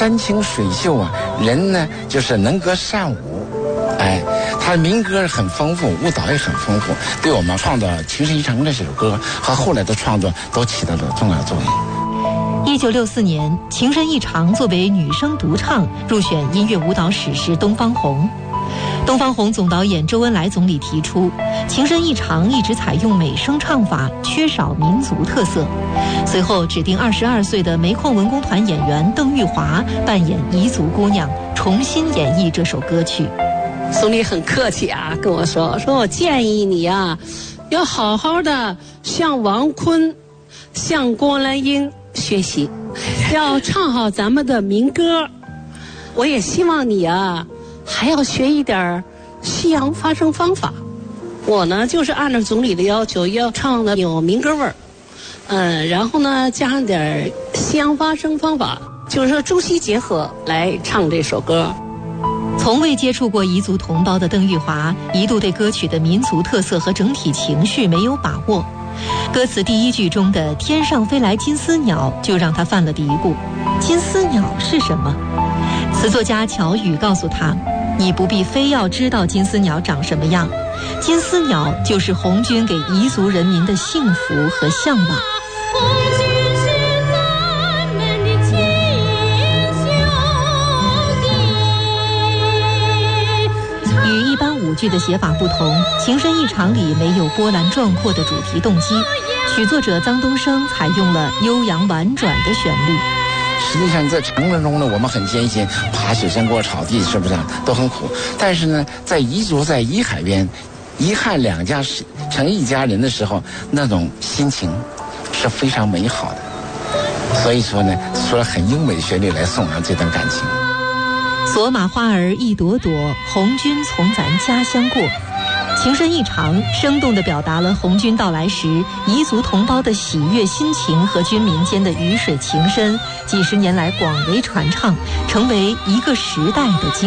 山清水秀啊，人呢就是能歌善舞，他的民歌很丰富，舞蹈也很丰富，对我们创作《情深意长》这首歌和后来的创作都起到了重要作用。 1964年，《情深意长》作为女声独唱入选音乐舞蹈史诗东方红。东方红总导演周恩来总理提出，《情深意长》一直采用美声唱法，缺少民族特色。随后指定22岁的煤矿文工团演员邓玉华扮演彝族姑娘，重新演绎这首歌曲。 总理很客气啊，跟我说我建议你啊，要好好的向王坤、向郭兰英学习，要唱好咱们的民歌。我也希望你啊，还要学一点西洋发声方法。我呢，就是按照总理的要求，要唱的有民歌味儿，然后呢，加上点西洋发声方法，就是说中西结合来唱这首歌。 从未接触过彝族同胞的邓玉华一度对歌曲的民族特色和整体情绪没有把握。歌词第一句中的天上飞来金丝鸟就让他犯了嘀咕，金丝鸟是什么？词作家乔宇告诉他，你不必非要知道金丝鸟长什么样，金丝鸟就是红军给彝族人民的幸福和向往。舞剧的写法不同，《情深意长》里没有波澜壮阔的主题动机，曲作者臧东升采用了悠扬婉转的旋律。 实际上在成程中呢，我们很艰辛，爬雪山过草地，是不是都很苦？但是呢，在彝族在彝海边，彝汉两家成一家人的时候，那种心情是非常美好的。所以说呢，说了很优美的旋律来颂扬这段感情。 索马花儿一朵朵，红军从咱家乡过。情深意长生动地表达了红军到来时彝族同胞的喜悦心情和军民间的鱼水情深，几十年来广为传唱，成为一个时代的经